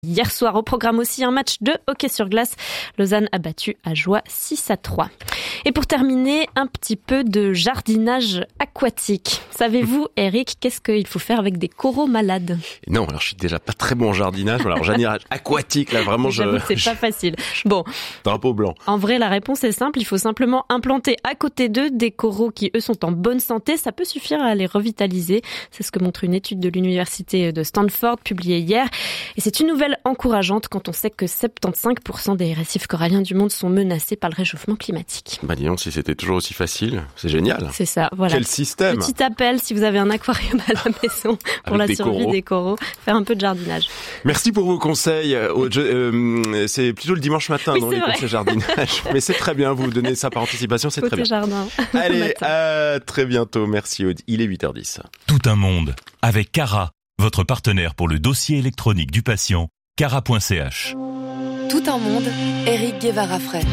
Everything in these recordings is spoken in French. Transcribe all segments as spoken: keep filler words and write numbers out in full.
Hier soir, au programme aussi, un match de hockey sur glace. Lausanne a battu Ajoie six à trois. Et pour terminer, un petit peu de jardinage aquatique. Savez-vous, Eric, qu'est-ce qu'il faut faire avec des coraux malades? Non, alors je suis déjà pas très bon en jardinage. Alors jardinage aquatique, là vraiment je... J'avoue, c'est je... pas facile. Bon. Drapeau blanc. En vrai, la réponse est simple. Il faut simplement implanter à côté d'eux des coraux qui, eux, sont en bonne santé. Ça peut suffire à les revitaliser. C'est ce que montre une étude de l'université de Stanford publiée hier. Et c'est une nouvelle encourageante quand on sait que soixante-quinze pour cent des récifs coralliens du monde sont menacés par le réchauffement climatique. Bah disons, si c'était toujours aussi facile, c'est génial. C'est ça, voilà. Quel système! Petit appel si vous avez un aquarium à la maison pour la survie coraux. des coraux, faire un peu de jardinage. Merci pour vos conseils. Euh, c'est plutôt le dimanche matin, oui, non, les vrai. conseils jardinage. Mais c'est très bien, vous donnez ça par anticipation, c'est Côté très bien. Jardin. Allez, à très bientôt. Merci Aude. Il est huit heures dix. Tout un monde avec Cara, votre partenaire pour le dossier électronique du patient. Cara point c h. Tout un monde, Eric Guevara-Frey.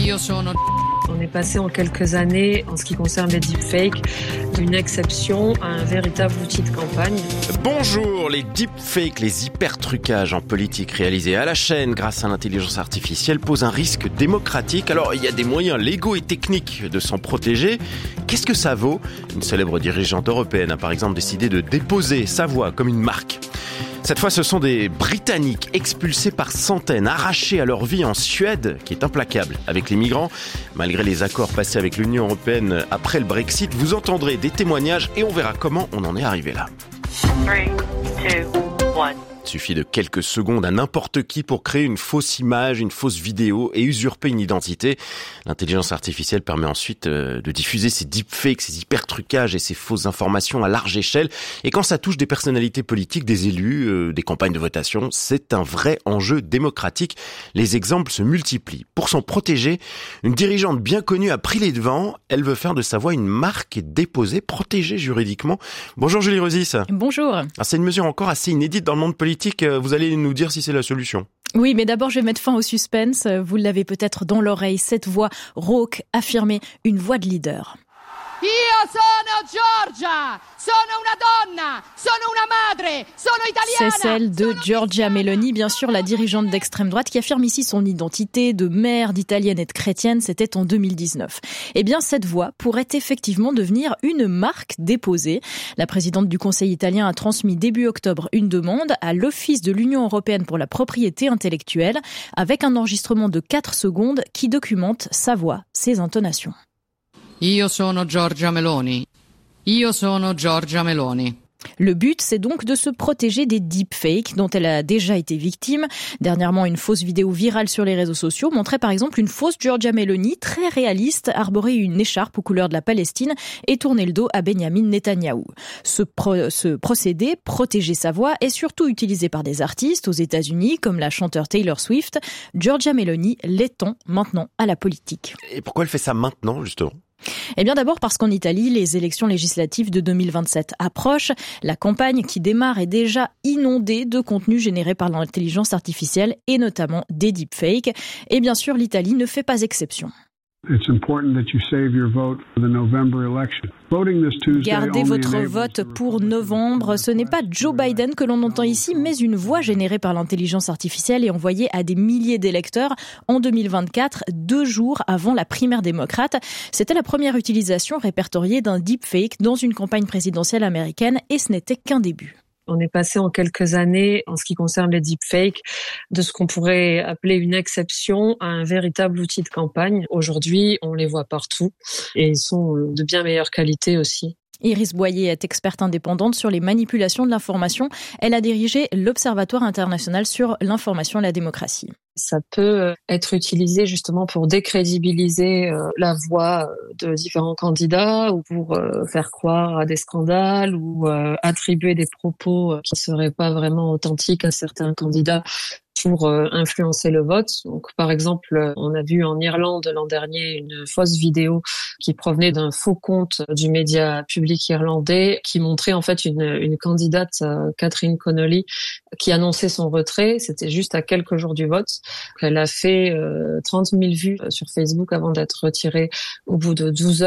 On est passé en quelques années, en ce qui concerne les deepfakes, d'une exception à un véritable outil de campagne. Bonjour, les deepfakes, les hyper-trucages en politique réalisés à la chaîne grâce à l'intelligence artificielle posent un risque démocratique. Alors, il y a des moyens légaux et techniques de s'en protéger. Qu'est-ce que ça vaut ? Une célèbre dirigeante européenne a par exemple décidé de déposer sa voix comme une marque. Cette fois, ce sont des Britanniques expulsés par centaines, arrachés à leur vie en Suède, qui est implacable avec les migrants. Malgré les accords passés avec l'Union européenne après le Brexit, vous entendrez des témoignages et on verra comment on en est arrivé là. three, two, one. Il suffit de quelques secondes à n'importe qui pour créer une fausse image, une fausse vidéo et usurper une identité. L'intelligence artificielle permet ensuite de diffuser ces deepfakes, ces hyper-trucages et ces fausses informations à large échelle. Et quand ça touche des personnalités politiques, des élus, euh, des campagnes de votation, c'est un vrai enjeu démocratique. Les exemples se multiplient. Pour s'en protéger, une dirigeante bien connue a pris les devants. Elle veut faire de sa voix une marque déposée, protégée juridiquement. Bonjour Julie Rosis. Bonjour. Alors, c'est une mesure encore assez inédite dans le monde politique. Vous allez nous dire si c'est la solution. Oui, mais d'abord, je vais mettre fin au suspense. Vous l'avez peut-être dans l'oreille, cette voix rauque, affirmée, une voix de leader. Io sono Giorgia, sono una donna, sono una madre, sono italiana. C'est celle de Giorgia Meloni, bien sûr, la dirigeante d'extrême droite qui affirme ici son identité de mère, d'italienne et de chrétienne. C'était en deux mille dix-neuf. Eh bien, cette voix pourrait effectivement devenir une marque déposée. La présidente du Conseil italien a transmis début octobre une demande à l'Office de l'Union européenne pour la propriété intellectuelle avec un enregistrement de quatre secondes qui documente sa voix, ses intonations. Io sono Giorgia Meloni. Io sono Giorgia Meloni. Le but, c'est donc de se protéger des deepfakes dont elle a déjà été victime. Dernièrement, une fausse vidéo virale sur les réseaux sociaux montrait par exemple une fausse Giorgia Meloni très réaliste arborer une écharpe aux couleurs de la Palestine et tourner le dos à Benjamin Netanyahou. Ce, pro- ce procédé, protéger sa voix, est surtout utilisé par des artistes aux États-Unis comme la chanteuse Taylor Swift. Giorgia Meloni l'étend maintenant à la politique. Et pourquoi elle fait ça maintenant, justement ? Eh bien d'abord parce qu'en Italie, les élections législatives de deux mille vingt-sept approchent. La campagne qui démarre est déjà inondée de contenus générés par l'intelligence artificielle et notamment des deepfakes. Et bien sûr, l'Italie ne fait pas exception. Gardez votre vote pour novembre. Ce n'est pas Joe Biden que l'on entend ici, mais une voix générée par l'intelligence artificielle et envoyée à des milliers d'électeurs en deux mille vingt-quatre, deux jours avant la primaire démocrate. C'était la première utilisation répertoriée d'un deepfake dans une campagne présidentielle américaine et ce n'était qu'un début. On est passé en quelques années, en ce qui concerne les deepfakes, de ce qu'on pourrait appeler une exception à un véritable outil de campagne. Aujourd'hui, on les voit partout et ils sont de bien meilleure qualité aussi. Iris Boyer est experte indépendante sur les manipulations de l'information. Elle a dirigé l'Observatoire international sur l'information et la démocratie. Ça peut être utilisé justement pour décrédibiliser la voix de différents candidats ou pour faire croire à des scandales ou attribuer des propos qui ne seraient pas vraiment authentiques à certains candidats pour influencer le vote. Donc, par exemple, on a vu en Irlande l'an dernier une fausse vidéo qui provenait d'un faux compte du média public irlandais qui montrait en fait une, une candidate, Catherine Connolly, qui annonçait son retrait. C'était juste à quelques jours du vote. Elle a fait euh, trente mille vues sur Facebook avant d'être retirée au bout de douze heures.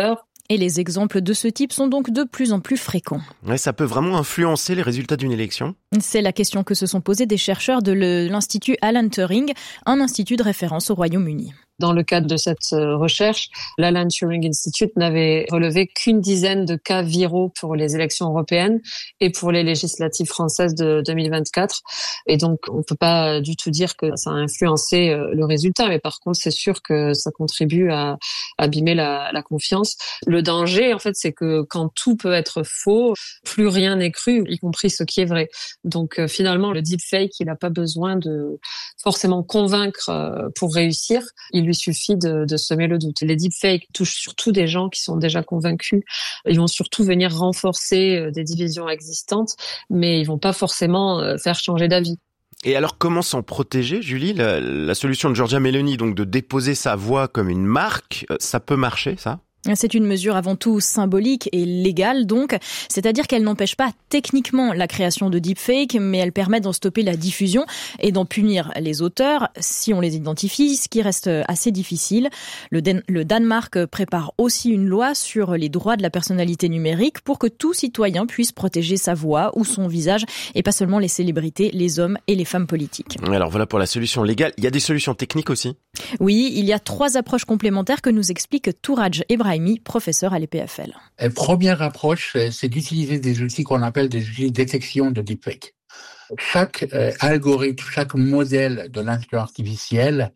Et les exemples de ce type sont donc de plus en plus fréquents. Ouais, ça peut vraiment influencer les résultats d'une élection ? C'est la question que se sont posées des chercheurs de l'Institut Alan Turing, un institut de référence au Royaume-Uni. Dans le cadre de cette recherche, l'Alan Turing Institute n'avait relevé qu'une dizaine de cas viraux pour les élections européennes et pour les législatives françaises de deux mille vingt-quatre. Et donc, on ne peut pas du tout dire que ça a influencé le résultat. Mais par contre, c'est sûr que ça contribue à abîmer la, la confiance. Le danger, en fait, c'est que quand tout peut être faux, plus rien n'est cru, y compris ce qui est vrai. Donc, finalement, le deepfake, il n'a pas besoin de forcément convaincre pour réussir. Il lui suffit de, de semer le doute. Les deepfakes touchent surtout des gens qui sont déjà convaincus. Ils vont surtout venir renforcer des divisions existantes, mais ils vont pas forcément faire changer d'avis. Et alors, comment s'en protéger, Julie ? la, la solution de Giorgia Meloni, donc de déposer sa voix comme une marque, ça peut marcher, ça ? C'est une mesure avant tout symbolique et légale donc, c'est-à-dire qu'elle n'empêche pas techniquement la création de deepfakes, mais elle permet d'en stopper la diffusion et d'en punir les auteurs si on les identifie, ce qui reste assez difficile. Le, Dan- le Danemark prépare aussi une loi sur les droits de la personnalité numérique pour que tout citoyen puisse protéger sa voix ou son visage et pas seulement les célébrités, les hommes et les femmes politiques. Alors voilà pour la solution légale. Il y a des solutions techniques aussi ? Oui, il y a trois approches complémentaires que nous explique Touraj Ebrahimi, professeur à l'E P F L. La première approche, c'est d'utiliser des outils qu'on appelle des outils de détection de deepfake. Chaque euh, algorithme, chaque modèle de l'intelligence artificielle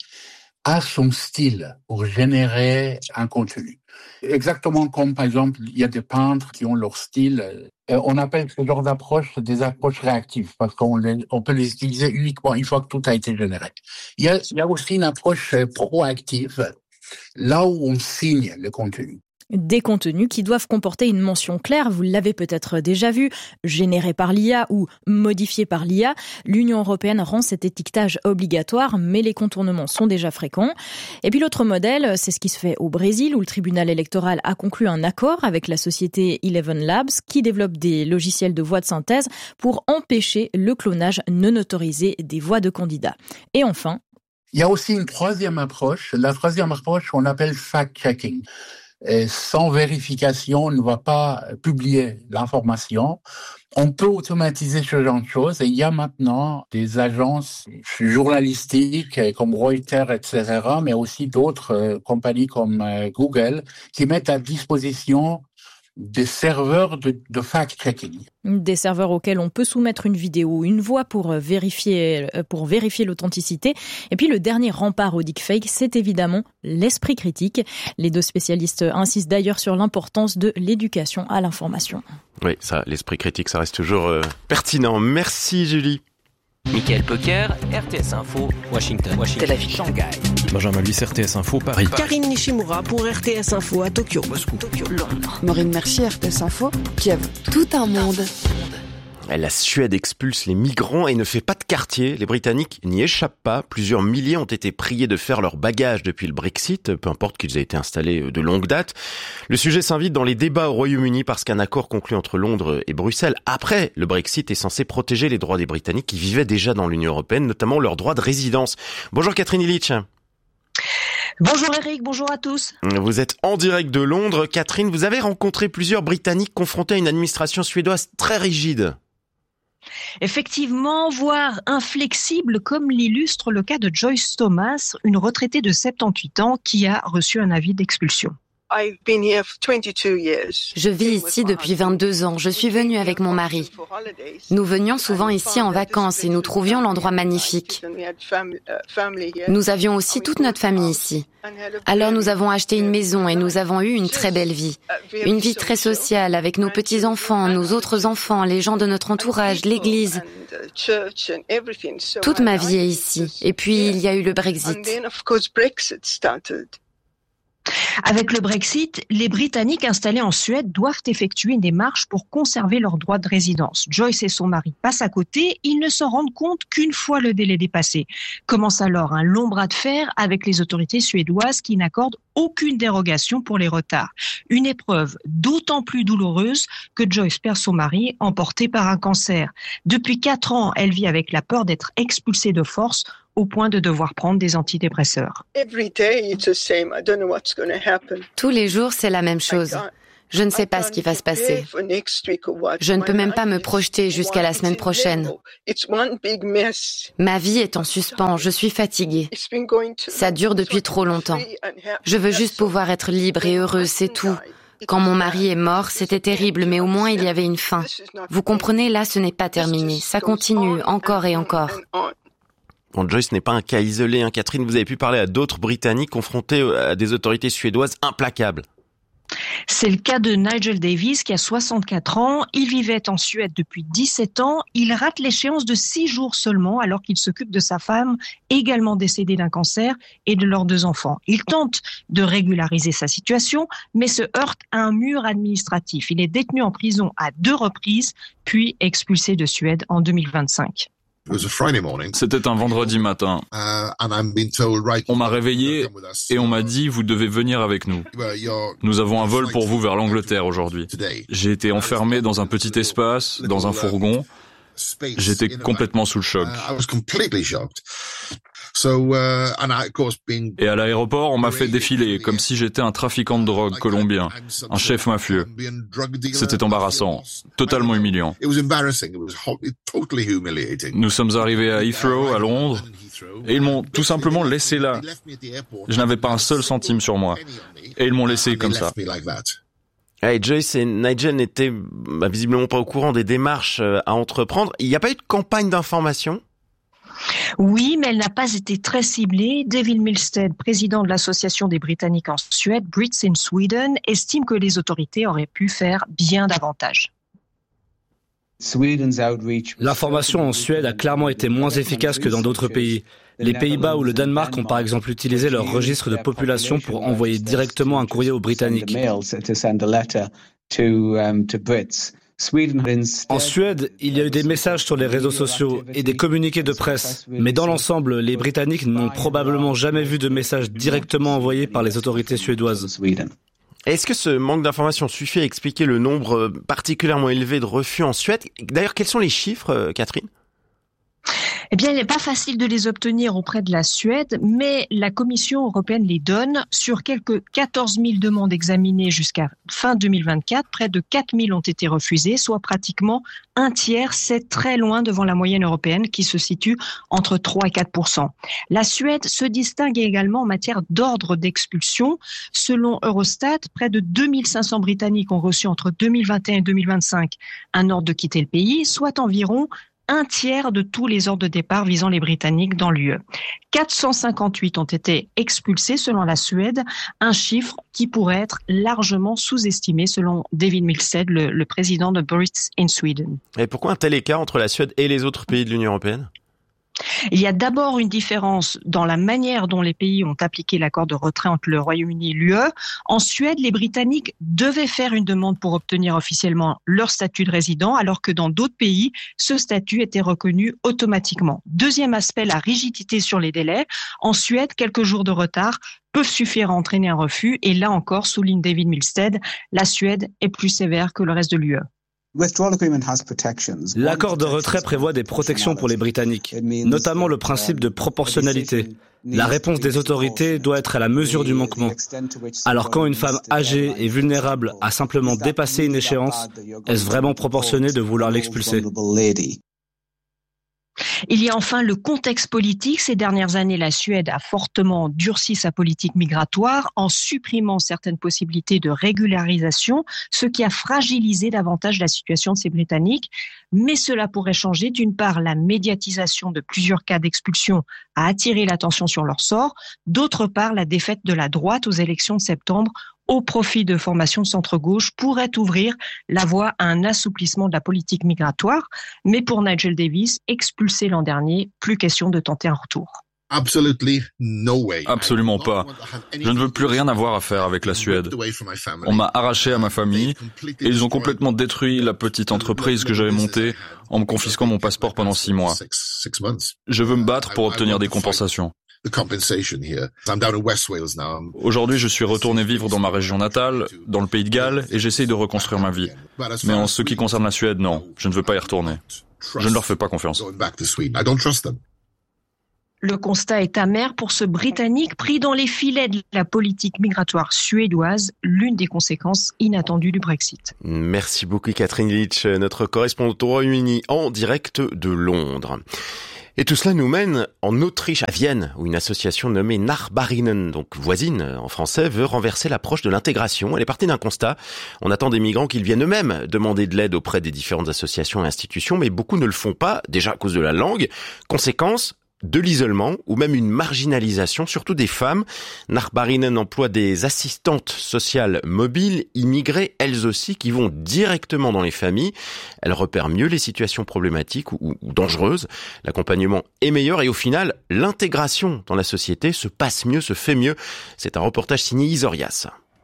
a son style pour générer un contenu. Exactement comme, par exemple, il y a des peintres qui ont leur style. Euh, on appelle ce genre d'approche des approches réactives parce qu'on les, on peut les utiliser uniquement une fois que tout a été généré. Il y a, il y a aussi une approche proactive, là où on signe le contenu. Des contenus qui doivent comporter une mention claire, vous l'avez peut-être déjà vu, générés par l'I A ou modifiés par l'I A. L'Union européenne rend cet étiquetage obligatoire, mais les contournements sont déjà fréquents. Et puis l'autre modèle, c'est ce qui se fait au Brésil, où le tribunal électoral a conclu un accord avec la société Eleven Labs, qui développe des logiciels de voix de synthèse pour empêcher le clonage non autorisé des voix de candidats. Et enfin, il y a aussi une troisième approche. La troisième approche, on appelle fact-checking. Et sans vérification, on ne va pas publier l'information. On peut automatiser ce genre de choses et il y a maintenant des agences journalistiques comme Reuters, et cetera, mais aussi d'autres euh, compagnies comme euh, Google qui mettent à disposition des serveurs de, de fact-checking. Des serveurs auxquels on peut soumettre une vidéo ou une voix pour vérifier, pour vérifier l'authenticité. Et puis le dernier rempart au deepfake, c'est évidemment l'esprit critique. Les deux spécialistes insistent d'ailleurs sur l'importance de l'éducation à l'information. Oui, ça, l'esprit critique, ça reste toujours euh, pertinent. Merci Julie. Michael Poker, R T S Info, Washington, Washington, Tel Aviv, Shanghai. Benjamin Luis, R T S Info, Paris. Karine Nishimura pour R T S Info à Tokyo, Moscou, Tokyo, Londres. Maureen Mercier, R T S Info, Kiev. Tout un monde. La Suède expulse les migrants et ne fait pas de quartier. Les Britanniques n'y échappent pas. Plusieurs milliers ont été priés de faire leur bagage depuis le Brexit, peu importe qu'ils aient été installés de longue date. Le sujet s'invite dans les débats au Royaume-Uni parce qu'un accord conclu entre Londres et Bruxelles après le Brexit est censé protéger les droits des Britanniques qui vivaient déjà dans l'Union européenne, notamment leur droit de résidence. Bonjour Catherine Illich. Bonjour Eric, bonjour à tous. Vous êtes en direct de Londres. Catherine, vous avez rencontré plusieurs Britanniques confrontés à une administration suédoise très rigide. Effectivement, voire inflexible, comme l'illustre le cas de Joyce Thomas, une retraitée de soixante-dix-huit ans qui a reçu un avis d'expulsion. Je vis ici depuis vingt-deux ans. Je suis venue avec mon mari. Nous venions souvent ici en vacances et nous trouvions l'endroit magnifique. Nous avions aussi toute notre famille ici. Alors nous avons acheté une maison et nous avons eu une très belle vie. Une vie très sociale avec nos petits-enfants, nos autres enfants, les gens de notre entourage, l'église. Toute ma vie est ici. Et puis il y a eu le Brexit. Avec le Brexit, les Britanniques installés en Suède doivent effectuer une démarche pour conserver leur droit de résidence. Joyce et son mari passent à côté, ils ne se rendent compte qu'une fois le délai dépassé. Commence alors un long bras de fer avec les autorités suédoises qui n'accordent aucune dérogation pour les retards. Une épreuve d'autant plus douloureuse que Joyce perd son mari, emporté par un cancer. Depuis quatre ans, elle vit avec la peur d'être expulsée de force au point de devoir prendre des antidépresseurs. Tous les jours, c'est la même chose. Je ne sais pas ce qui va se passer. Je ne peux même pas me projeter jusqu'à la semaine prochaine. Ma vie est en suspens, je suis fatiguée. Ça dure depuis trop longtemps. Je veux juste pouvoir être libre et heureuse, c'est tout. Quand mon mari est mort, c'était terrible, mais au moins il y avait une fin. Vous comprenez, là, ce n'est pas terminé. Ça continue encore et encore. Bon, Joyce n'est pas un cas isolé, hein. Catherine, vous avez pu parler à d'autres Britanniques confrontés à des autorités suédoises implacables. C'est le cas de Nigel Davis qui a soixante-quatre ans. Il vivait en Suède depuis dix-sept ans. Il rate l'échéance de six jours seulement alors qu'il s'occupe de sa femme, également décédée d'un cancer, et de leurs deux enfants. Il tente de régulariser sa situation, mais se heurte à un mur administratif. Il est détenu en prison à deux reprises, puis expulsé de Suède en deux mille vingt-cinq. C'était un vendredi matin. On m'a réveillé et on m'a dit « Vous devez venir avec nous. Nous avons un vol pour vous vers l'Angleterre aujourd'hui. » J'ai été enfermé dans un petit espace, dans un fourgon. J'étais complètement sous le choc. Et à l'aéroport, on m'a fait défiler comme si j'étais un trafiquant de drogue colombien, un chef mafieux. C'était embarrassant, totalement humiliant. Nous sommes arrivés à Heathrow, à Londres, et ils m'ont tout simplement laissé là. Je n'avais pas un seul centime sur moi. Et ils m'ont laissé comme ça. Hey, Joyce et Nigel n'étaient bah, visiblement pas au courant des démarches à entreprendre. Il n'y a pas eu de campagne d'information ? Oui, mais elle n'a pas été très ciblée. David Milstead, président de l'association des Britanniques en Suède, Brits in Sweden, estime que les autorités auraient pu faire bien davantage. L'information en Suède a clairement été moins efficace que dans d'autres pays. Les Pays-Bas ou le Danemark ont par exemple utilisé leur registre de population pour envoyer directement un courrier aux Britanniques. En Suède, il y a eu des messages sur les réseaux sociaux et des communiqués de presse, mais dans l'ensemble, les Britanniques n'ont probablement jamais vu de messages directement envoyés par les autorités suédoises. Est-ce que ce manque d'information suffit à expliquer le nombre particulièrement élevé de refus en Suède ? D'ailleurs, quels sont les chiffres, Catherine ? Eh bien, il n'est pas facile de les obtenir auprès de la Suède, mais la Commission européenne les donne. Sur quelques quatorze mille demandes examinées jusqu'à fin deux mille vingt-quatre, près de quatre mille ont été refusées, soit pratiquement un tiers. C'est très loin devant la moyenne européenne qui se situe entre trois et quatre pour cent. La Suède se distingue également en matière d'ordre d'expulsion. Selon Eurostat, près de deux mille cinq cents Britanniques ont reçu entre deux mille vingt et un et deux mille vingt-cinq un ordre de quitter le pays, soit environ un tiers de tous les ordres de départ visant les Britanniques dans l'U E. quatre cent cinquante-huit ont été expulsés selon la Suède, un chiffre qui pourrait être largement sous-estimé selon David Milstead, le, le président de Brits in Sweden. Et pourquoi un tel écart entre la Suède et les autres pays de l'Union européenne ? Il y a d'abord une différence dans la manière dont les pays ont appliqué l'accord de retrait entre le Royaume-Uni et l'U E. En Suède, les Britanniques devaient faire une demande pour obtenir officiellement leur statut de résident, alors que dans d'autres pays, ce statut était reconnu automatiquement. Deuxième aspect, la rigidité sur les délais. En Suède, quelques jours de retard peuvent suffire à entraîner un refus. Et là encore, souligne David Milstead, la Suède est plus sévère que le reste de l'U E. L'accord de retrait prévoit des protections pour les Britanniques, notamment le principe de proportionnalité. La réponse des autorités doit être à la mesure du manquement. Alors quand une femme âgée et vulnérable a simplement dépassé une échéance, est-ce vraiment proportionné de vouloir l'expulser ? Il y a enfin le contexte politique. Ces dernières années, la Suède a fortement durci sa politique migratoire en supprimant certaines possibilités de régularisation, ce qui a fragilisé davantage la situation de ces Britanniques. Mais cela pourrait changer. D'une part, la médiatisation de plusieurs cas d'expulsion a attiré l'attention sur leur sort. D'autre part, la défaite de la droite aux élections de septembre au profit de formations de centre-gauche pourrait ouvrir la voie à un assouplissement de la politique migratoire. Mais pour Nigel Davis, expulsé l'an dernier, plus question de tenter un retour. Absolument pas. Je ne veux plus rien avoir à faire avec la Suède. On m'a arraché à ma famille et ils ont complètement détruit la petite entreprise que j'avais montée en me confisquant mon passeport pendant six mois. Je veux me battre pour obtenir des compensations. Aujourd'hui, je suis retourné vivre dans ma région natale, dans le pays de Galles, et j'essaye de reconstruire ma vie. Mais en ce qui concerne la Suède, non, je ne veux pas y retourner. Je ne leur fais pas confiance. Le constat est amer pour ce Britannique pris dans les filets de la politique migratoire suédoise, l'une des conséquences inattendues du Brexit. Merci beaucoup Catherine Litch, notre correspondante au Royaume-Uni en direct de Londres. Et tout cela nous mène en Autriche, à Vienne, où une association nommée Nachbarinnen, donc voisine en français, veut renverser l'approche de l'intégration. Elle est partie d'un constat. On attend des migrants qu'ils viennent eux-mêmes demander de l'aide auprès des différentes associations et institutions, mais beaucoup ne le font pas, déjà à cause de la langue. Conséquence, de l'isolement ou même une marginalisation, surtout des femmes. Nachbarinnen emploie des assistantes sociales mobiles, immigrées, elles aussi, qui vont directement dans les familles. Elles repèrent mieux les situations problématiques ou, ou dangereuses. L'accompagnement est meilleur et au final, l'intégration dans la société se passe mieux, se fait mieux. C'est un reportage signé Isorias.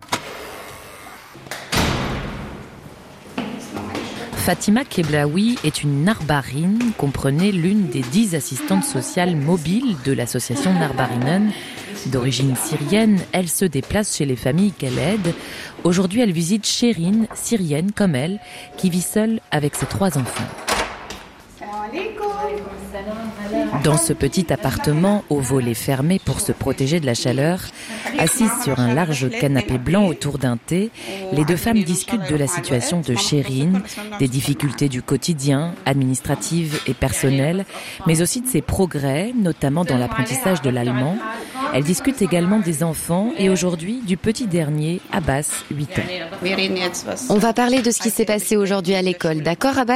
Fatima Keblaoui est une Nachbarin, comprenez l'une des dix assistantes sociales mobiles de l'association Nachbarinnen. D'origine syrienne, elle se déplace chez les familles qu'elle aide. Aujourd'hui, elle visite Sherin, syrienne comme elle, qui vit seule avec ses trois enfants. Dans ce petit appartement au volet fermé pour se protéger de la chaleur, assises sur un large canapé blanc autour d'un thé, les deux femmes discutent de la situation de Sherin, des difficultés du quotidien, administratives et personnelles, mais aussi de ses progrès, notamment dans l'apprentissage de l'allemand. Elles discutent également des enfants et aujourd'hui du petit dernier, Abbas, huit ans. On va parler de ce qui s'est passé aujourd'hui à l'école, d'accord Abbas ?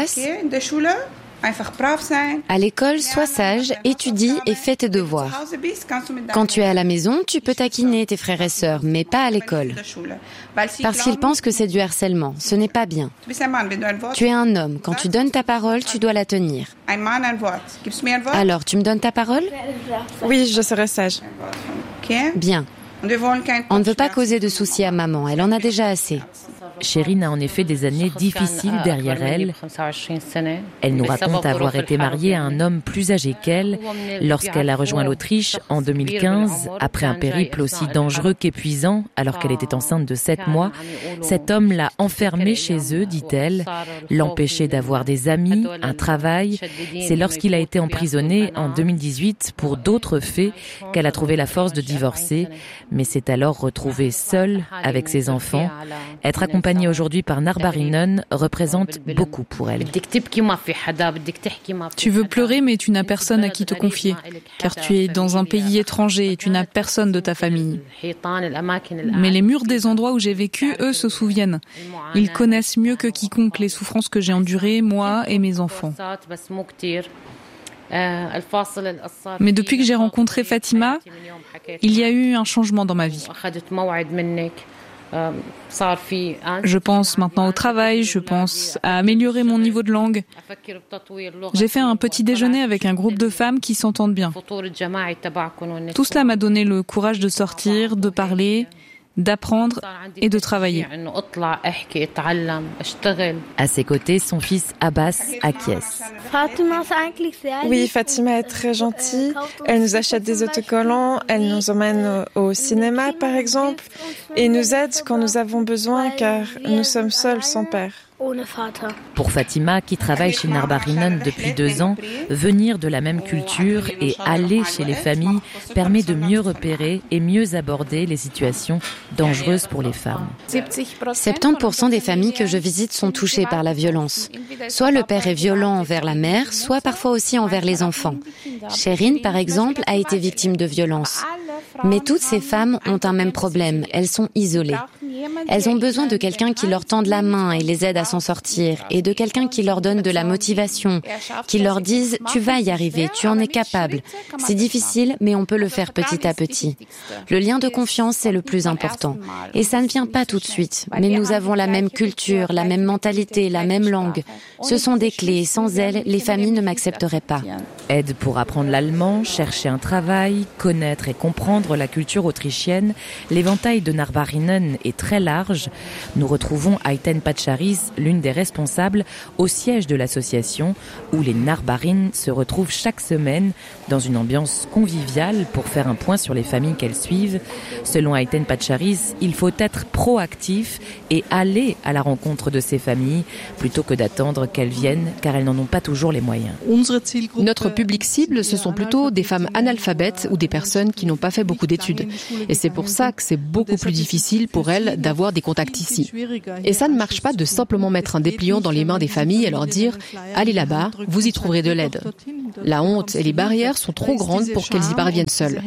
À l'école, sois sage, étudie et fais tes devoirs. Quand tu es à la maison, tu peux taquiner tes frères et sœurs, mais pas à l'école. Parce qu'ils pensent que c'est du harcèlement. Ce n'est pas bien. Tu es un homme. Quand tu donnes ta parole, tu dois la tenir. Alors, tu me donnes ta parole ? Oui, je serai sage. Bien. On ne veut pas causer de soucis à maman. Elle en a déjà assez. Sherin a en effet des années difficiles derrière elle. Elle nous raconte avoir été mariée à un homme plus âgé qu'elle lorsqu'elle a rejoint l'Autriche en deux mille quinze, après un périple aussi dangereux qu'épuisant, alors qu'elle était enceinte de sept mois. Cet homme l'a enfermée chez eux, dit-elle, l'empêchait d'avoir des amis, un travail. C'est lorsqu'il a été emprisonné en deux mille dix-huit pour d'autres faits qu'elle a trouvé la force de divorcer, mais s'est alors retrouvée seule avec ses enfants. Être accompagnée aujourd'hui par Nachbarinnen représente beaucoup pour elle. Tu veux pleurer, mais tu n'as personne à qui te confier, car tu es dans un pays étranger et tu n'as personne de ta famille. Mais les murs des endroits où j'ai vécu, eux, se souviennent. Ils connaissent mieux que quiconque les souffrances que j'ai endurées, moi et mes enfants. Mais depuis que j'ai rencontré Fatima, il y a eu un changement dans ma vie. Je pense maintenant au travail, je pense à améliorer mon niveau de langue. J'ai fait un petit déjeuner avec un groupe de femmes qui s'entendent bien. Tout cela m'a donné le courage de sortir, de parler, d'apprendre et de travailler. À ses côtés, son fils Abbas acquiesce. Oui, Fatima est très gentille. Elle nous achète des autocollants, elle nous emmène au cinéma par exemple, et nous aide quand nous avons besoin car nous sommes seuls sans père. Pour Fatima, qui travaille chez Nachbarinnen depuis deux ans, venir de la même culture et aller chez les familles permet de mieux repérer et mieux aborder les situations dangereuses pour les femmes. soixante-dix pour cent des familles que je visite sont touchées par la violence. Soit le père est violent envers la mère, soit parfois aussi envers les enfants. Sherin, par exemple, a été victime de violence. Mais toutes ces femmes ont un même problème, elles sont isolées. Elles ont besoin de quelqu'un qui leur tende la main et les aide à s'en sortir, et de quelqu'un qui leur donne de la motivation, qui leur dise « tu vas y arriver, tu en es capable ». C'est difficile, mais on peut le faire petit à petit. Le lien de confiance, c'est le plus important. Et ça ne vient pas tout de suite, mais nous avons la même culture, la même mentalité, la même langue. Ce sont des clés, sans elles, les familles ne m'accepteraient pas. Aide pour apprendre l'allemand, chercher un travail, connaître et comprendre la culture autrichienne, l'éventail de Nachbarinnen est très large large. Nous retrouvons Ayten Patcharis, l'une des responsables, au siège de l'association où les Narbarines se retrouvent chaque semaine dans une ambiance conviviale pour faire un point sur les familles qu'elles suivent. Selon Ayten Patcharis, il faut être proactif et aller à la rencontre de ces familles plutôt que d'attendre qu'elles viennent car elles n'en ont pas toujours les moyens. Notre public cible, ce sont plutôt des femmes analphabètes ou des personnes qui n'ont pas fait beaucoup d'études. Et c'est pour ça que c'est beaucoup plus difficile pour elles d'avoir des contacts ici. Et ça ne marche pas de simplement mettre un dépliant dans les mains des familles et leur dire « Allez là-bas, vous y trouverez de l'aide ». La honte et les barrières sont trop grandes pour qu'elles y parviennent seules.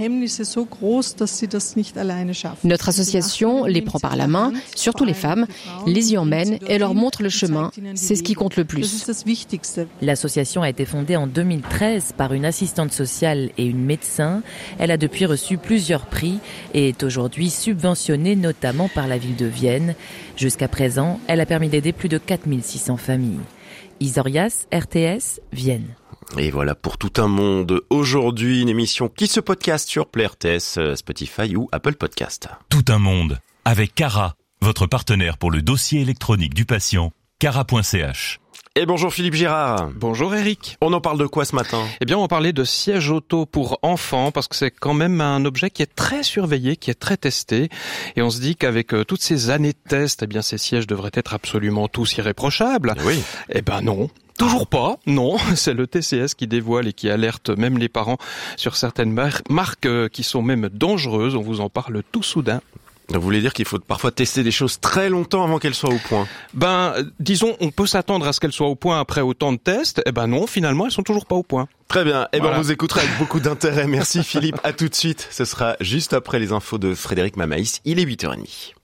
Notre association les prend par la main, surtout les femmes, les y emmène et leur montre le chemin. C'est ce qui compte le plus. L'association a été fondée en deux mille treize par une assistante sociale et une médecin. Elle a depuis reçu plusieurs prix et est aujourd'hui subventionnée notamment par la ville de Vienne. Jusqu'à présent, elle a permis d'aider plus de quatre mille six cents familles. Isorias, R T S, Vienne. Et voilà pour Tout un monde. Aujourd'hui, une émission qui se podcast sur Play R T S, Spotify ou Apple Podcast. Tout un monde avec Cara, votre partenaire pour le dossier électronique du patient, cara point c h. Et bonjour Philippe Girard. Bonjour Eric. On en parle de quoi ce matin ? Eh bien, on parlait de siège auto pour enfants parce que c'est quand même un objet qui est très surveillé, qui est très testé. Et on se dit qu'avec toutes ces années de tests, eh bien, ces sièges devraient être absolument tous irréprochables. Oui. Eh ben non. Toujours pas, non. C'est le T C S qui dévoile et qui alerte même les parents sur certaines mar- marques qui sont même dangereuses. On vous en parle tout soudain. Vous voulez dire qu'il faut parfois tester des choses très longtemps avant qu'elles soient au point ? Ben, disons, on peut s'attendre à ce qu'elles soient au point après autant de tests. Eh ben non, finalement, elles sont toujours pas au point. Très bien. Eh voilà. ben, on vous écoutera avec beaucoup d'intérêt. Merci Philippe. À tout de suite. Ce sera juste après les infos de Frédéric Mamaïs. Il est huit heures trente.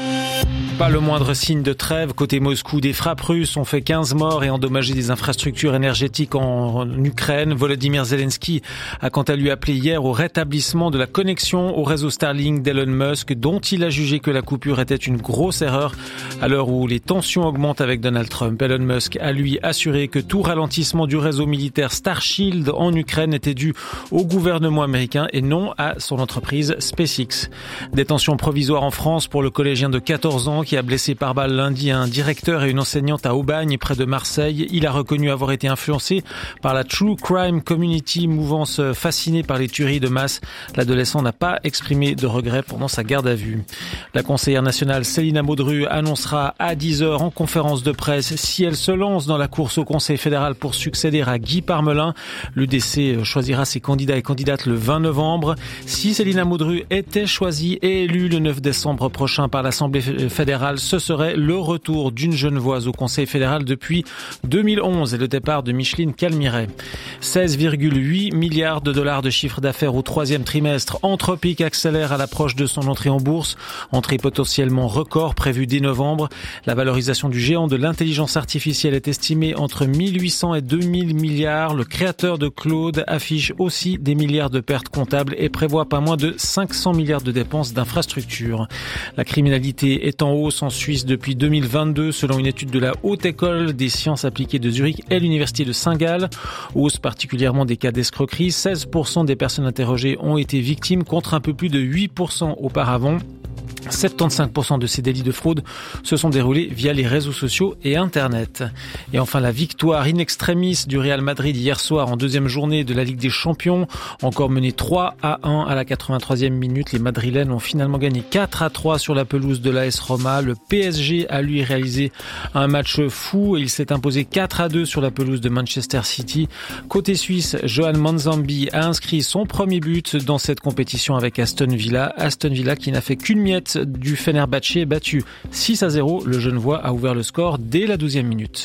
Pas le moindre signe de trêve. Côté Moscou, des frappes russes ont fait quinze morts et endommagé des infrastructures énergétiques en, en Ukraine. Volodymyr Zelensky a quant à lui appelé hier au rétablissement de la connexion au réseau Starlink d'Elon Musk, dont il a jugé que la coupure était une grosse erreur à l'heure où les tensions augmentent avec Donald Trump. Elon Musk a lui assuré que tout ralentissement du réseau militaire Starshield en Ukraine était dû au gouvernement américain et non à son entreprise SpaceX. Détention provisoire en France pour le collégien de quatorze ans qui a blessé par balle lundi un directeur et une enseignante à Aubagne, près de Marseille. Il a reconnu avoir été influencé par la True Crime Community, mouvance fascinée par les tueries de masse. L'adolescent n'a pas exprimé de regret pendant sa garde à vue. La conseillère nationale Célina Modru annoncera à dix heures en conférence de presse si elle se lance dans la course au Conseil fédéral pour succéder à Guy Parmelin. L'U D C choisira ses candidats et candidates le vingt novembre. Si Célina Modru était choisie et élue le neuf décembre prochain par l'Assemblée fédérale, ce serait le retour d'une Genevoise au Conseil fédéral depuis deux mille onze et le départ de Micheline Calmiret. seize virgule huit milliards de dollars de chiffre d'affaires au troisième trimestre. Anthropic accélère à l'approche de son entrée en bourse. Entrée potentiellement record prévue dès novembre. La valorisation du géant de l'intelligence artificielle est estimée entre mille huit cents et deux mille milliards. Le créateur de Claude affiche aussi des milliards de pertes comptables et prévoit pas moins de cinq cents milliards de dépenses d'infrastructures. La criminalité est en hausse en Suisse depuis deux mille vingt-deux selon une étude de la Haute École des sciences appliquées de Zurich et l'Université de Saint-Gall. Hausse particulièrement des cas d'escroquerie. seize pour cent des personnes interrogées ont été victimes contre un peu plus de huit pour cent auparavant. soixante-quinze pour cent de ces délits de fraude se sont déroulés via les réseaux sociaux et Internet. Et enfin, la victoire in extremis du Real Madrid hier soir en deuxième journée de la Ligue des Champions. Encore mené trois à un à la quatre-vingt-troisième minute. Les Madrilènes ont finalement gagné quatre à trois sur la pelouse de l'A S Roma. Le P S G a lui réalisé un match fou et il s'est imposé quatre à deux sur la pelouse de Manchester City. Côté suisse, Johan Manzambi a inscrit son premier but dans cette compétition avec Aston Villa. Aston Villa qui n'a fait qu'une miette du Fenerbahçe, battu six à zéro. Le Genevois a ouvert le score dès la douzième minute.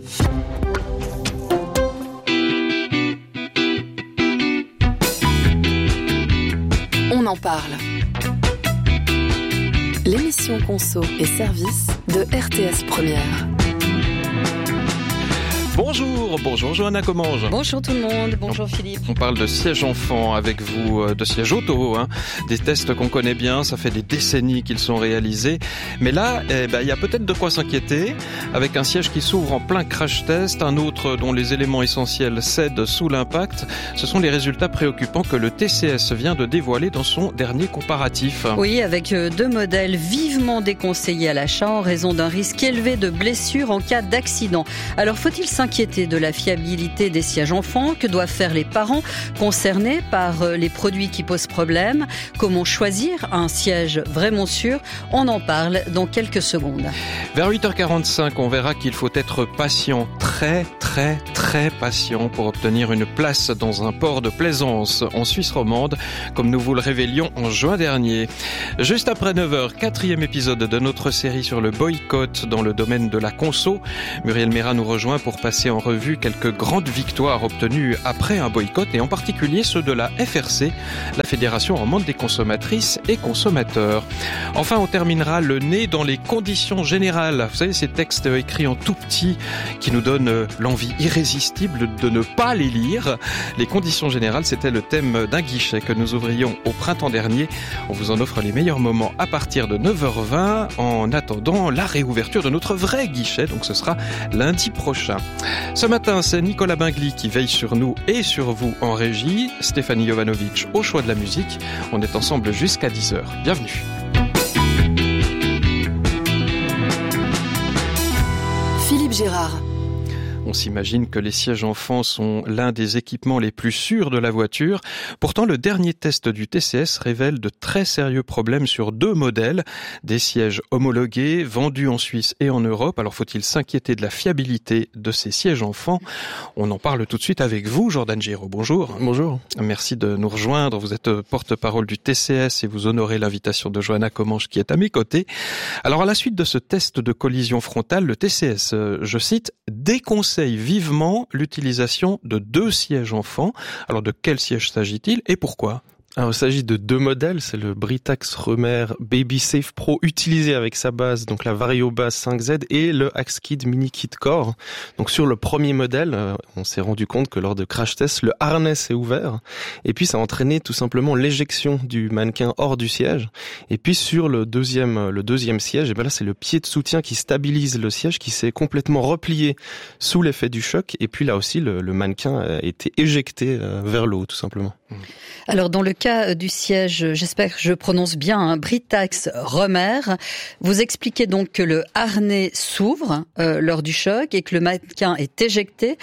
On en parle. L'émission Conso et Service de R T S Première. Bonjour, bonjour Johanna Commange. Bonjour tout le monde, bonjour Philippe. On parle de siège enfant avec vous, de siège auto, hein. Des tests qu'on connaît bien, ça fait des décennies qu'ils sont réalisés. Mais là, eh ben, il y a peut-être de quoi s'inquiéter, avec un siège qui s'ouvre en plein crash test, un autre dont les éléments essentiels cèdent sous l'impact. Ce sont les résultats préoccupants que le T C S vient de dévoiler dans son dernier comparatif. Oui, avec deux modèles vivement déconseillés à l'achat en raison d'un risque élevé de blessures en cas d'accident. Alors faut-il s'inquiéter de la fiabilité des sièges enfants? Que doivent faire les parents concernés par les produits qui posent problème? Comment choisir un siège vraiment sûr? On en parle dans quelques secondes. Vers huit heures quarante-cinq, on verra qu'il faut être patient, très très très patient pour obtenir une place dans un port de plaisance en Suisse romande, comme nous vous le révélions en juin dernier. Juste après neuf heures, quatrième épisode de notre série sur le boycott dans le domaine de la conso. Muriel Mérat nous rejoint pour passer en revue quelques grandes victoires obtenues après un boycott et en particulier ceux de la F R C, la Fédération romande des consommatrices et consommateurs. Enfin, on terminera le nez dans les conditions générales. Vous savez, ces textes écrits en tout petit qui nous donnent l'envie irrésistible de ne pas les lire. Les conditions générales, c'était le thème d'un guichet que nous ouvrions au printemps dernier. On vous en offre les meilleurs moments à partir de neuf heures vingt en attendant la réouverture de notre vrai guichet. Donc ce sera lundi prochain. Ce matin, c'est Nicolas Bingli qui veille sur nous et sur vous en régie. Stéphanie Jovanovic au choix de la musique. On est ensemble jusqu'à dix heures. Bienvenue. Philippe Gérard. On s'imagine que les sièges enfants sont l'un des équipements les plus sûrs de la voiture. Pourtant, le dernier test du T C S révèle de très sérieux problèmes sur deux modèles. Des sièges homologués, vendus en Suisse et en Europe. Alors, faut-il s'inquiéter de la fiabilité de ces sièges enfants? On en parle tout de suite avec vous, Jordan Giraud. Bonjour. Bonjour. Merci de nous rejoindre. Vous êtes porte-parole du T C S et vous honorez l'invitation de Johanna Commange qui est à mes côtés. Alors, à la suite de ce test de collision frontale, le T C S, je cite, déconseille vivement l'utilisation de deux sièges enfants. Alors de quel siège s'agit-il et pourquoi ? Alors, il s'agit de deux modèles, c'est le Britax Remer Baby Safe Pro utilisé avec sa base, donc la Vario Base cinq Z, et le Axkid Mini Kit Core. Donc sur le premier modèle, euh, on s'est rendu compte que lors de crash test, le harnais s'est ouvert, et puis ça a entraîné tout simplement l'éjection du mannequin hors du siège. Et puis sur le deuxième, le deuxième siège, et ben là c'est le pied de soutien qui stabilise le siège, qui s'est complètement replié sous l'effet du choc, et puis là aussi le, le mannequin a été éjecté euh, vers le haut tout simplement. Alors dans le cas du siège, j'espère que je prononce bien, hein, Britax Remer, vous expliquez donc que le harnais s'ouvre euh, lors du choc et que le mannequin est éjecté.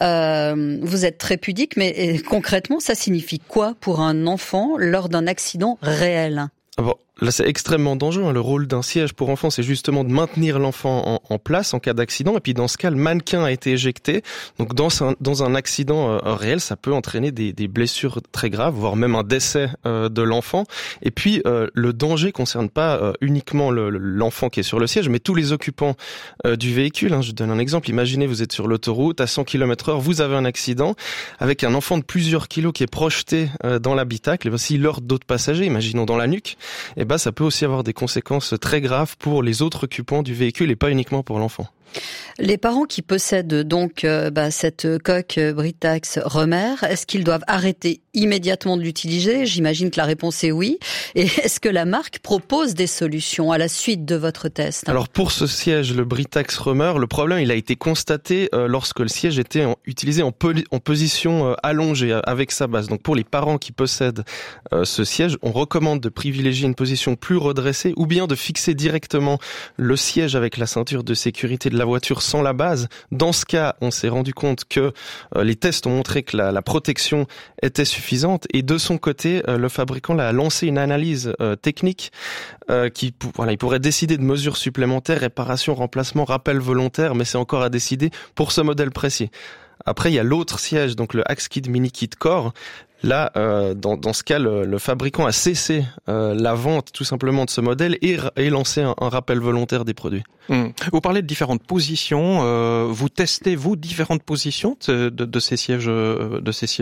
Euh, vous êtes très pudique, mais et, concrètement, ça signifie quoi pour un enfant lors d'un accident réel ? Ah bon. Là, c'est extrêmement dangereux. Le rôle d'un siège pour enfants, c'est justement de maintenir l'enfant en, en place en cas d'accident. Et puis, dans ce cas, le mannequin a été éjecté. Donc, dans un, dans un accident euh, réel, ça peut entraîner des, des blessures très graves, voire même un décès euh, de l'enfant. Et puis, euh, le danger concerne pas euh, uniquement le, l'enfant qui est sur le siège, mais tous les occupants euh, du véhicule. Hein. Je donne un exemple. Imaginez, vous êtes sur l'autoroute à cent kilomètres heure, vous avez un accident avec un enfant de plusieurs kilos qui est projeté euh, dans l'habitacle. Et bien, s'il heurte d'autres passagers, imaginons dans la nuque, et ben, ça peut aussi avoir des conséquences très graves pour les autres occupants du véhicule et pas uniquement pour l'enfant. Les parents qui possèdent donc euh, bah, cette coque Britax Remer, est-ce qu'ils doivent arrêter immédiatement de l'utiliser ? J'imagine que la réponse est oui. Et est-ce que la marque propose des solutions à la suite de votre test ? Alors pour ce siège, le Britax Remer, le problème il a été constaté euh, lorsque le siège était en, utilisé en, poli- en position euh, allongée avec sa base. Donc pour les parents qui possèdent euh, ce siège, on recommande de privilégier une position plus redressée ou bien de fixer directement le siège avec la ceinture de sécurité de la voiture sans la base. Dans ce cas, on s'est rendu compte que euh, les tests ont montré que la, la protection était suffisante et de son côté, euh, le fabricant a lancé une analyse euh, technique euh, qui voilà, il pourrait décider de mesures supplémentaires, réparation, remplacement, rappel volontaire, mais c'est encore à décider pour ce modèle précis. Après, il y a l'autre siège, donc le Axkid Mini Kit Core. Là, euh, dans, dans ce cas, le, le fabricant a cessé euh, la vente tout simplement de ce modèle et, et lancé un, un rappel volontaire des produits. Mmh. Vous parlez de différentes positions. Euh, vous testez vous différentes positions de, de, de ces sièges, de ces sièges pour enfants ?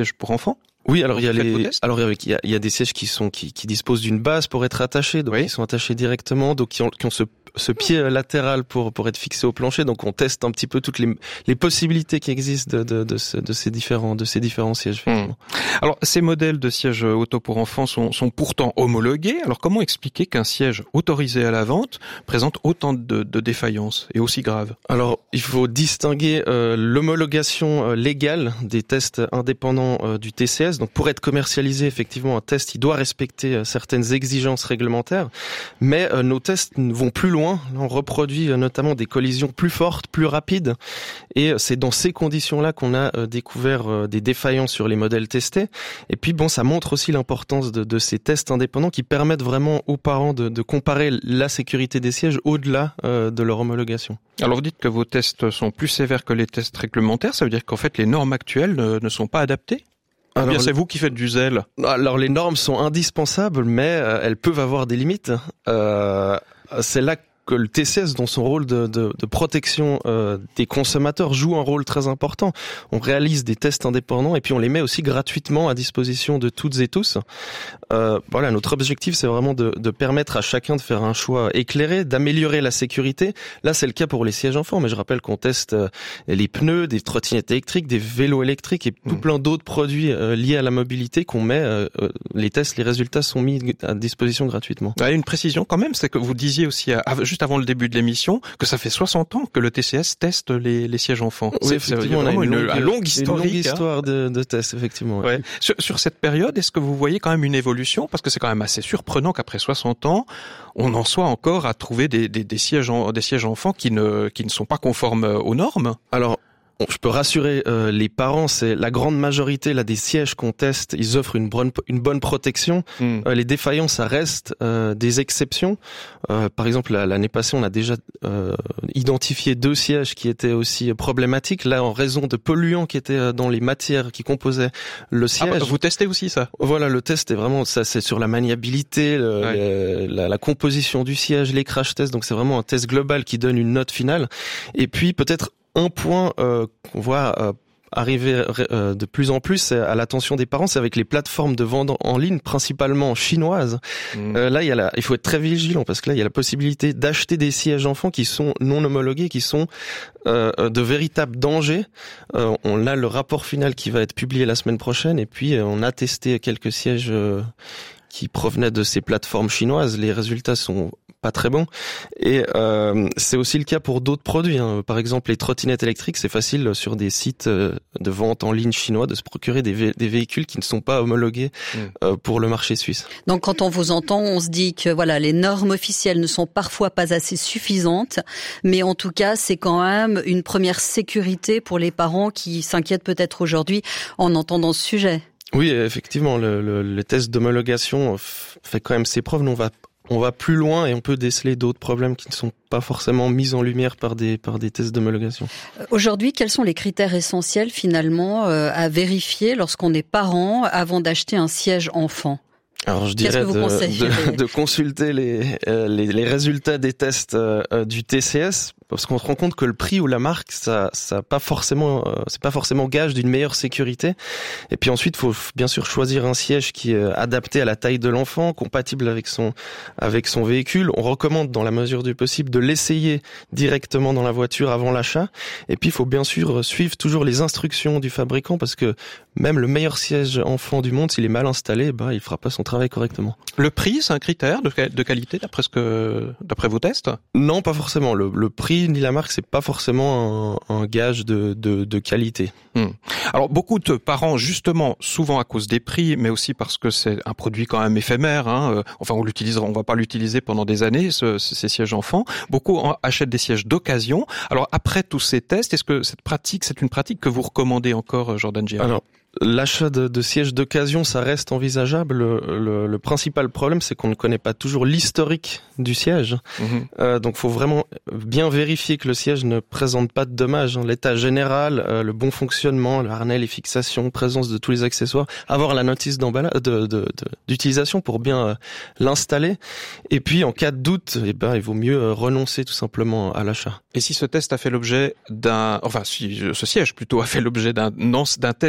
Oui, alors il y a les, alors il y a, il y a des sièges qui sont qui, qui disposent d'une base pour être attachés, donc oui. Ils sont attachés directement, donc qui ont, qui ont ce ce pied latéral pour pour être fixé au plancher. Donc on teste un petit peu toutes les les possibilités qui existent de de de, ce, de ces différents de ces différents sièges. Mmh. Alors ces modèles de sièges auto pour enfants sont sont pourtant homologués. Alors comment expliquer qu'un siège autorisé à la vente présente autant de, de défaillances et aussi graves? Alors il faut distinguer euh, l'homologation euh, légale des tests indépendants euh, du T C S. Donc pour être commercialisé, effectivement, un test il doit respecter euh, certaines exigences réglementaires, mais euh, nos tests vont plus loin. On reproduit notamment des collisions plus fortes, plus rapides, et c'est dans ces conditions-là qu'on a découvert des défaillances sur les modèles testés. Et puis bon, ça montre aussi l'importance de, de ces tests indépendants qui permettent vraiment aux parents de, de comparer la sécurité des sièges au-delà euh, de leur homologation. Alors vous dites que vos tests sont plus sévères que les tests réglementaires, ça veut dire qu'en fait les normes actuelles ne, ne sont pas adaptées? Alors, bien, c'est vous qui faites du zèle. Alors les normes sont indispensables, mais euh, elles peuvent avoir des limites. Euh, c'est là que le T C S, dans son rôle de, de, de protection euh, des consommateurs, joue un rôle très important. On réalise des tests indépendants et puis on les met aussi gratuitement à disposition de toutes et tous. Euh, voilà, notre objectif, c'est vraiment de, de permettre à chacun de faire un choix éclairé, d'améliorer la sécurité. Là, c'est le cas pour les sièges enfants, mais je rappelle qu'on teste euh, les pneus, des trottinettes électriques, des vélos électriques et tout mmh. plein d'autres produits euh, liés à la mobilité qu'on met. Euh, les tests, les résultats sont mis à disposition gratuitement. Ouais, une précision quand même, c'est que vous disiez aussi à, à, juste avant le début de l'émission que ça fait soixante ans que le T C S teste les, les sièges enfants. Oui, effectivement, on a une, une, longue, une longue historique, une longue histoire hein. de, de tests, effectivement. Ouais. Ouais. Sur, sur cette période, est-ce que vous voyez quand même une évolution? Parce que c'est quand même assez surprenant qu'après soixante ans, on en soit encore à trouver des, des, des sièges, en, des sièges enfants qui ne, qui ne sont pas conformes aux normes. Alors, je peux rassurer euh, les parents, c'est la grande majorité là des sièges qu'on teste, ils offrent une bonne une bonne protection. Mm. Euh, les défaillances, ça reste euh, des exceptions. Euh, par exemple, l'année passée, on a déjà euh, identifié deux sièges qui étaient aussi problématiques. Là, en raison de polluants qui étaient dans les matières qui composaient le siège. Ah bah, vous testez aussi ça? Voilà, le test est vraiment ça, c'est sur la maniabilité, le, ouais. le, la, la composition du siège, les crash tests. Donc c'est vraiment un test global qui donne une note finale. Et puis peut-être un point euh, qu'on voit euh, arriver euh, de plus en plus à l'attention des parents, c'est avec les plateformes de vente en ligne, principalement chinoises. Mmh. Euh, là, il y a la, il faut être très vigilant parce que là, il y a la possibilité d'acheter des sièges enfants qui sont non homologués, qui sont euh, de véritables dangers. Euh, on a le rapport final qui va être publié la semaine prochaine, et puis euh, on a testé quelques sièges euh, qui provenaient de ces plateformes chinoises. Les résultats sont pas très bons. Et euh, c'est aussi le cas pour d'autres produits. Hein. Par exemple, les trottinettes électriques, c'est facile sur des sites de vente en ligne chinois de se procurer des, vé- des véhicules qui ne sont pas homologués mmh. euh, pour le marché suisse. Donc, quand on vous entend, on se dit que voilà, les normes officielles ne sont parfois pas assez suffisantes, mais en tout cas, c'est quand même une première sécurité pour les parents qui s'inquiètent peut-être aujourd'hui en entendant ce sujet. Oui, effectivement, le, le, le test d'homologation fait quand même ses preuves. Nous, on va On va plus loin et on peut déceler d'autres problèmes qui ne sont pas forcément mis en lumière par des par des tests d'homologation. Aujourd'hui, quels sont les critères essentiels finalement euh, à vérifier lorsqu'on est parent avant d'acheter un siège enfant? Alors je dirais de, de, de consulter les, euh, les les résultats des tests euh, du T C S, parce qu'on se rend compte que le prix ou la marque, ça ça pas forcément euh, c'est pas forcément gage d'une meilleure sécurité. Et puis ensuite, faut bien sûr choisir un siège qui est adapté à la taille de l'enfant, compatible avec son avec son véhicule. On recommande dans la mesure du possible de l'essayer directement dans la voiture avant l'achat. Et puis il faut bien sûr suivre toujours les instructions du fabricant, parce que même le meilleur siège enfant du monde, s'il est mal installé, bah il fera pas son travail correctement. Le prix, c'est un critère de, de qualité d'après ce que d'après vos tests? Non, pas forcément. Le, le prix ni la marque, c'est pas forcément un, un gage de, de, de qualité. Hum. Alors beaucoup de parents, justement, souvent à cause des prix, mais aussi parce que c'est un produit quand même éphémère. Hein, enfin, on l'utilisera, on va pas l'utiliser pendant des années, ce, ces sièges enfants. Beaucoup achètent des sièges d'occasion. Alors après tous ces tests, est-ce que cette pratique, c'est une pratique que vous recommandez encore, Jordan Girard? Alors, l'achat de, de sièges d'occasion, ça reste envisageable. Le, le, le principal problème, c'est qu'on ne connaît pas toujours l'historique du siège. Mmh. Euh, donc, faut vraiment bien vérifier que le siège ne présente pas de dommages. L'état général, euh, le bon fonctionnement, le harnais, les fixations, présence de tous les accessoires, avoir la notice d'emballage, de, de, de, d'utilisation pour bien euh, l'installer. Et puis, en cas de doute, eh ben, il vaut mieux euh, renoncer tout simplement à l'achat. Et si ce test a fait l'objet d'un, enfin, si ce siège plutôt a fait l'objet d'un, d'un test d'une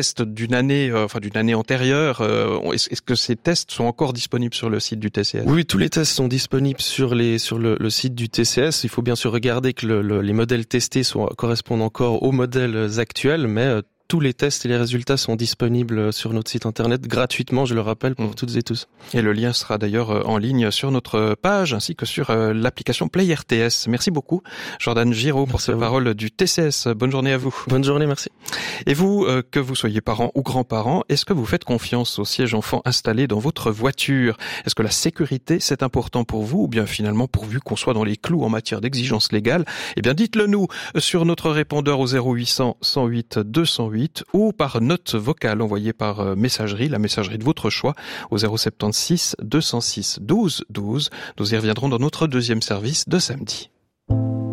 d'une année, euh, enfin d'une année antérieure. Euh, est-ce, est-ce que ces tests sont encore disponibles sur le site du T C S ? Oui, tous les tests sont disponibles sur les sur le, le site du T C S. Il faut bien sûr regarder que le, le, les modèles testés sont, correspondent encore aux modèles actuels, mais euh, tous les tests et les résultats sont disponibles sur notre site internet gratuitement, je le rappelle, pour mmh. toutes et tous. Et le lien sera d'ailleurs en ligne sur notre page ainsi que sur l'application Play R T S. Merci beaucoup, Jordan Giraud, pour ces paroles du T C S. Bonne journée à vous. Bonne journée, merci. Et vous, euh, que vous soyez parents ou grands-parents, est-ce que vous faites confiance au siège enfant installé dans votre voiture ? Est-ce que la sécurité, c'est important pour vous ou bien finalement pourvu qu'on soit dans les clous en matière d'exigences légales ? Eh bien, dites-le nous sur notre répondeur au zéro huit cents, cent huit, deux cent huit ou par note vocale envoyée par messagerie, la messagerie de votre choix, au zéro sept six, deux cent six, douze douze. Nous y reviendrons dans notre deuxième service de samedi.